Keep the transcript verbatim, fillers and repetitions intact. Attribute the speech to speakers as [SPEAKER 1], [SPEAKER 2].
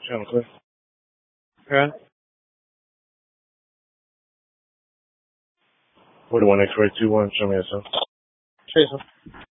[SPEAKER 1] Channel clear. Okay. forty-one X-ray two one, show me yourself. Show yourself.